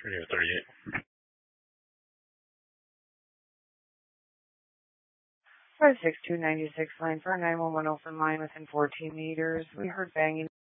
Radio 38. 56296 line for 911 open line within 14 meters. We heard banging.